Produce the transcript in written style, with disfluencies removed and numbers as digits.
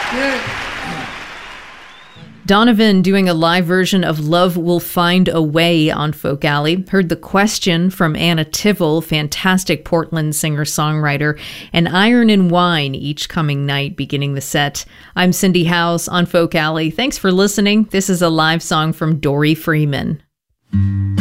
Donovan doing a live version of Love Will Find a Way on Folk Alley. Heard The Question from Anna Tivell, fantastic Portland singer-songwriter, and Iron and Wine each coming night beginning the set. I'm Cindy House on Folk Alley. Thanks for listening. This is a live song from Dory Freeman.